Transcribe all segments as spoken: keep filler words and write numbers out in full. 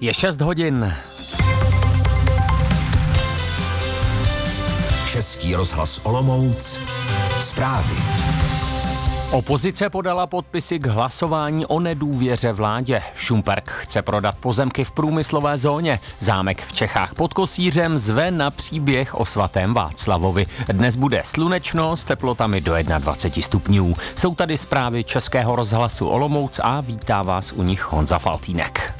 Je šest hodin. Český rozhlas Olomouc. Zprávy. Opozice podala podpisy k hlasování o nedůvěře vládě. Šumperk chce prodat pozemky v průmyslové zóně. Zámek v Čechách pod Kosířem zve na příběh o svatém Václavovi. Dnes bude slunečno s teplotami do dvacet jedna stupňů. Jsou tady zprávy Českého rozhlasu Olomouc a vítá vás u nich Honza Faltýnek.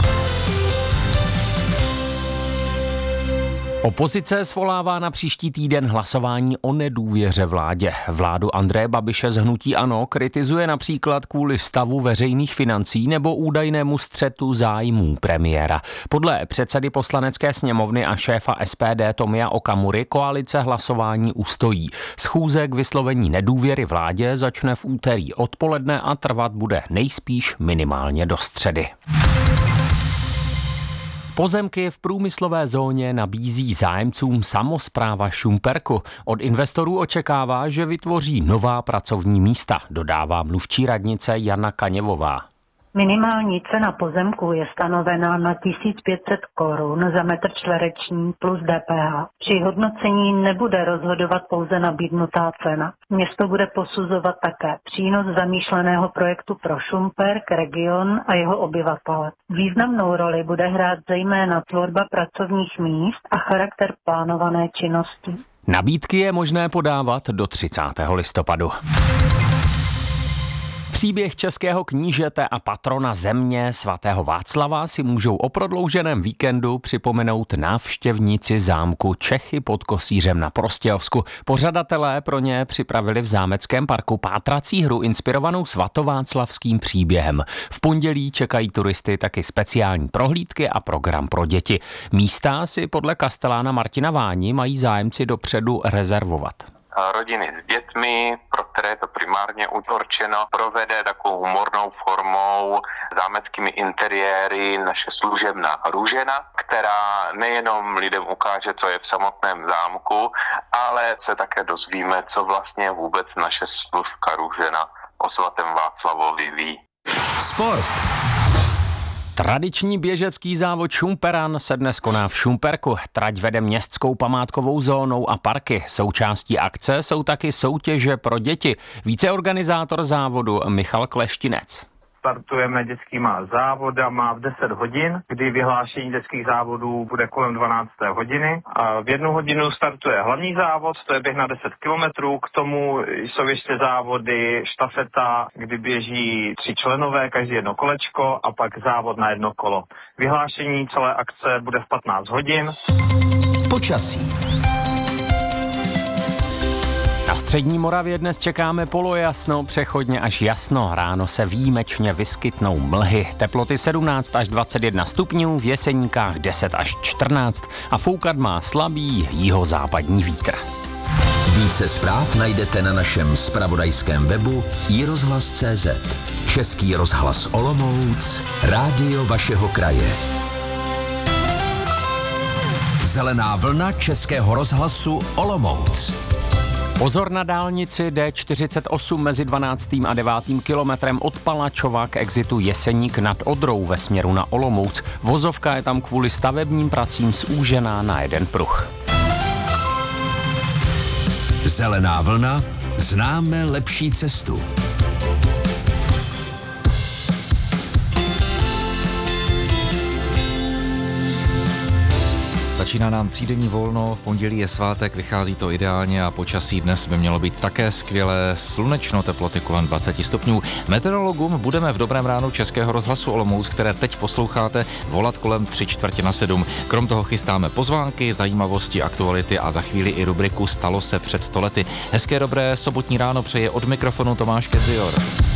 Opozice svolává na příští týden hlasování o nedůvěře vládě. Vládu Andreje Babiše z hnutí ANO kritizuje například kvůli stavu veřejných financí nebo údajnému střetu zájmů premiéra. Podle předsedy Poslanecké sněmovny a šéfa S P D Tomia Okamury koalice hlasování ustojí. Schůze k vyslovení nedůvěry vládě začne v úterý odpoledne a trvat bude nejspíš minimálně do středy. Pozemky v průmyslové zóně nabízí zájemcům samospráva Šumperku. Od investorů očekává, že vytvoří nová pracovní místa, dodává mluvčí radnice Jana Kaněvová. Minimální cena pozemku je stanovena na tisíc pět set korun za metr čtvereční plus D P H. Při hodnocení nebude rozhodovat pouze nabídnutá cena. Město bude posuzovat také přínos zamýšleného projektu pro Šumperk, region a jeho obyvatele. Významnou roli bude hrát zejména tvorba pracovních míst a charakter plánované činnosti. Nabídky je možné podávat do třicátého listopadu. Příběh českého knížete a patrona země svatého Václava si můžou o prodlouženém víkendu připomenout návštěvníci zámku Čechy pod Kosířem na Prostějovsku. Pořadatelé pro ně připravili v zámeckém parku pátrací hru inspirovanou svatováclavským příběhem. V pondělí čekají turisty taky speciální prohlídky a program pro děti. Místa si podle kastelána Martina Váni mají zájemci dopředu rezervovat. Rodiny s dětmi, pro které je to primárně určeno, provede takovou humornou formou zámeckými interiéry naše služebná Růžena, která nejenom lidem ukáže, co je v samotném zámku, ale se také dozvíme, co vlastně vůbec naše služka Růžena o svatém Václavovi ví. Sport. Tradiční běžecký závod Šumperan se dnes koná v Šumperku. Trať vede městskou památkovou zónou a parky. Součástí akce jsou taky soutěže pro děti. Více organizátor závodu Michal Kleštinec. Startujeme dětskýma závodama v deset hodin, kdy vyhlášení dětských závodů bude kolem dvanácté hodiny. A v jednu hodinu startuje hlavní závod, to je běh na deset kilometrů. K tomu jsou ještě závody štafeta, kdy běží tři členové, každý jedno kolečko a pak závod na jedno kolo. Vyhlášení celé akce bude v patnáct hodin. Počasí. Na střední Moravě dnes čekáme polojasno, přechodně až jasno. Ráno se výjimečně vyskytnou mlhy. Teploty sedmnáct až dvacet jedna stupňů, v Jeseníkách deset až čtrnáct a foukat má slabý jihozápadní vítr. Více zpráv najdete na našem zpravodajském webu i rozhlas tečka cé zet. Český rozhlas Olomouc, rádio vašeho kraje. Zelená vlna Českého rozhlasu Olomouc. Pozor na dálnici D čtyřicet osm mezi dvanáctým a devátým kilometrem od Palačova k exitu Jeseník nad Odrou ve směru na Olomouc. Vozovka je tam kvůli stavebním pracím zúžená na jeden pruh. Zelená vlna, známe lepší cestu. Začíná nám třídenní volno, v pondělí je svátek, vychází to ideálně a počasí dnes by mělo být také skvělé, slunečno, teploty kolem dvacet stupňů. Meteorologům budeme v dobrém ránu Českého rozhlasu Olomouc, které teď posloucháte, volat kolem tři čtvrtě na sedm. Krom toho chystáme pozvánky, zajímavosti, aktuality a za chvíli i rubriku Stalo se před sto lety. Hezké dobré sobotní ráno přeje od mikrofonu Tomáš Kedzior.